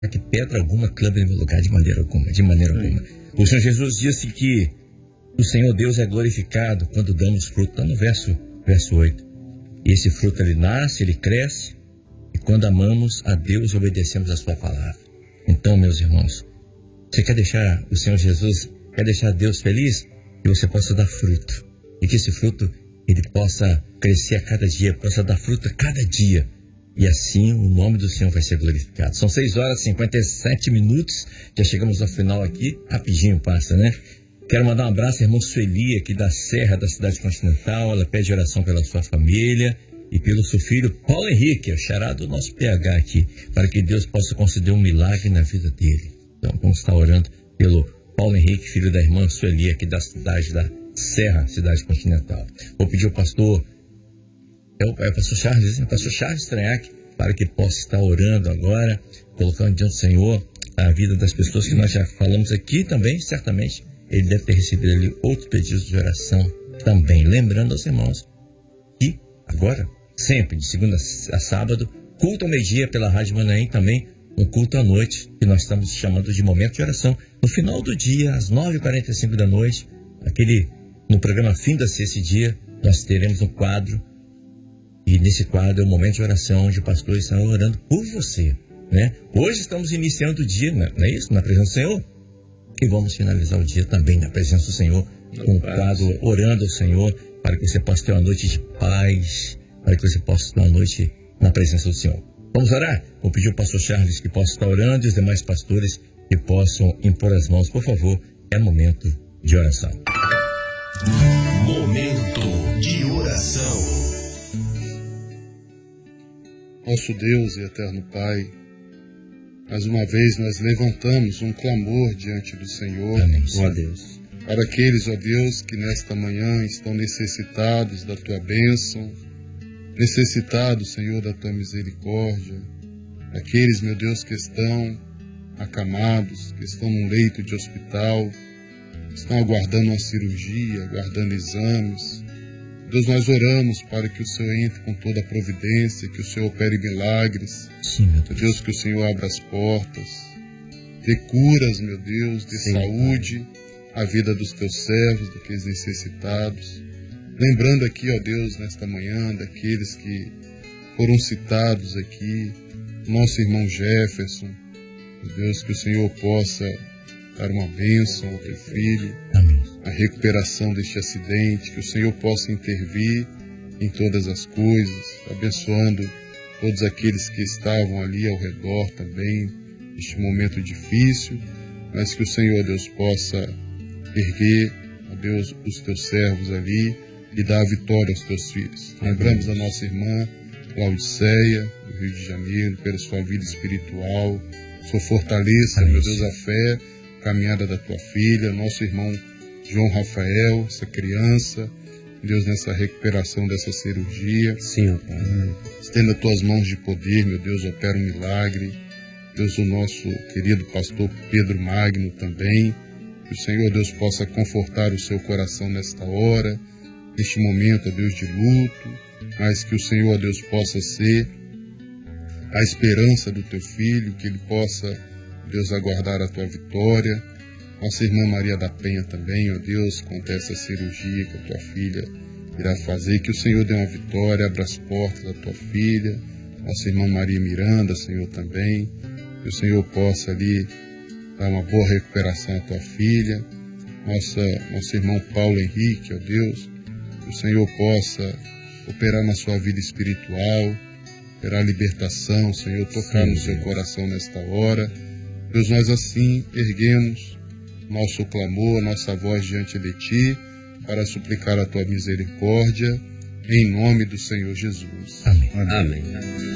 que pedra alguma clame no meu lugar, de maneira alguma, de maneira alguma. O Senhor Jesus disse que o Senhor Deus é glorificado quando damos fruto. Está no verso 8. E esse fruto, ele nasce, ele cresce, e quando amamos a Deus, obedecemos a sua palavra. Então, meus irmãos, você quer deixar o Senhor Jesus, quer deixar Deus feliz? Que você possa dar fruto. E que esse fruto, ele possa crescer a cada dia, possa dar fruto a cada dia. E assim o nome do Senhor vai ser glorificado. São 6h57. Já chegamos ao final aqui. Rapidinho passa, né? Quero mandar um abraço à irmã Sueli, aqui da Serra, da cidade continental. Ela pede oração pela sua família e pelo seu filho Paulo Henrique, o xará do nosso PH aqui, para que Deus possa conceder um milagre na vida dele. Então vamos estar orando pelo Paulo Henrique, filho da irmã Sueli, aqui da cidade da Serra, cidade continental. Vou pedir ao pastor, o pastor Charles, né? Pastor Charles Tranhac, para que possa estar orando agora, colocando diante do Senhor a vida das pessoas que nós já falamos aqui também, certamente. Ele deve ter recebido ali outros pedidos de oração também. Lembrando aos irmãos que agora, sempre, de segunda a sábado, culto ao meio-dia pela Rádio Manaim, também um culto à noite, que nós estamos chamando de momento de oração. No final do dia, às 9h45 da noite, no programa Fim-da-se esse dia, nós teremos um quadro, e nesse quadro é o momento de oração, onde o pastor está orando por você, né? Hoje estamos iniciando o dia, não é isso? Na presença do Senhor. E vamos finalizar o dia também na presença do Senhor, com o quadro Orando ao Senhor, para que você possa ter uma noite de paz, para que você possa ter uma noite na presença do Senhor. Vamos orar? Vou pedir ao pastor Charles que possa estar orando e os demais pastores que possam impor as mãos. Por favor, é momento de oração. Momento de oração. Nosso Deus e eterno Pai, mais uma vez nós levantamos um clamor diante do Senhor. Amém, ó Deus. Para aqueles, ó Deus, que nesta manhã estão necessitados da Tua bênção, necessitados, Senhor, da Tua misericórdia. Aqueles, meu Deus, que estão acamados, que estão num leito de hospital, estão aguardando uma cirurgia, aguardando exames. Deus, nós oramos para que o Senhor entre com toda a providência, que o Senhor opere milagres. Sim, meu Deus. Deus, que o Senhor abra as portas, dê curas, meu Deus, de Sim, saúde, a vida dos teus servos, daqueles necessitados. Lembrando aqui, ó Deus, nesta manhã, daqueles que foram citados aqui, nosso irmão Jefferson. Meu Deus, que o Senhor possa dar uma bênção ao teu filho. Amém. A recuperação deste acidente, que o Senhor possa intervir em todas as coisas, abençoando todos aqueles que estavam ali ao redor também, neste momento difícil, mas que o Senhor, Deus, possa erguer, ó Deus, os teus servos ali e dar a vitória aos teus filhos. Lembramos da nossa irmã Claudiceia, do Rio de Janeiro, pela sua vida espiritual. Só fortaleça, meu Deus, a fé, a caminhada da tua filha, nosso irmão João Rafael, essa criança, Deus, nessa recuperação dessa cirurgia. Sim, Pai. Estenda tuas mãos de poder, meu Deus, opera um milagre. Deus, o nosso querido pastor Pedro Magno também. Que o Senhor, Deus, possa confortar o seu coração nesta hora, neste momento, ó Deus, de luto, mas que o Senhor, Deus, possa ser a esperança do teu filho, que ele possa, Deus, aguardar a tua vitória. Nossa irmã Maria da Penha também, ó Deus, quanto a essa cirurgia que a tua filha irá fazer, que o Senhor dê uma vitória, abra as portas da tua filha. Nossa irmã Maria Miranda, Senhor, também, que o Senhor possa ali dar uma boa recuperação à tua filha. Nosso irmão Paulo Henrique, ó Deus, que o Senhor possa operar na sua vida espiritual, operar a libertação, Senhor, tocar no seu coração nesta hora. Deus, nós assim erguemos nosso clamor, nossa voz diante de Ti, para suplicar a Tua misericórdia, em nome do Senhor Jesus. Amém. Amém.